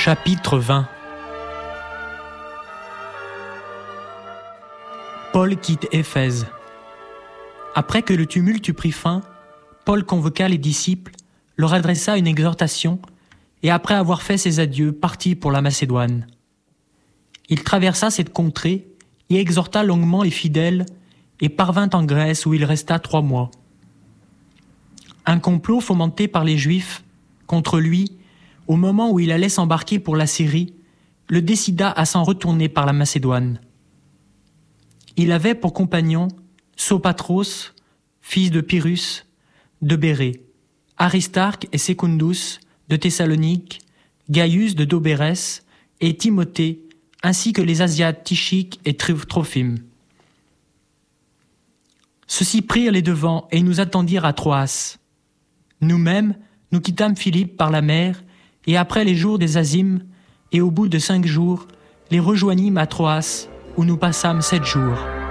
Chapitre 20. Paul quitte Éphèse. Après que le tumulte eut pris fin, Paul convoqua les disciples, leur adressa une exhortation, et après avoir fait ses adieux, partit pour la Macédoine. Il traversa cette contrée et exhorta longuement les fidèles, et parvint en Grèce où il resta 3 mois. Un complot fomenté par les Juifs contre lui, au moment où il allait s'embarquer pour la Syrie, le décida à s'en retourner par la Macédoine. Il avait pour compagnons Sopatros, fils de Pyrrhus, de Bérée, Aristarque et Secundus, de Thessalonique, Gaius de Dobérès et Timothée, ainsi que les Asiates Tychique et Trophime. Ceux-ci prirent les devants et nous attendirent à Troas. Nous-mêmes, nous quittâmes Philippe par la mer, et après les jours des Azymes, et au bout de 5 jours, les rejoignîmes à Troas, où nous passâmes 7 jours.